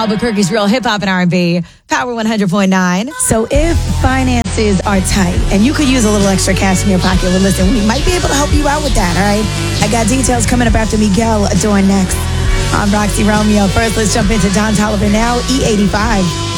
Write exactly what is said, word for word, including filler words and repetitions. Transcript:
Albuquerque's Real Hip Hop and R and B, Power one hundred point nine. So if finances are tight and you could use a little extra cash in your pocket, well, listen, we might be able to help you out with that, all right? I got details coming up after Miguel Adorn next. I'm Roxy Romeo. First, let's jump into Don Toliver now, E eighty-five.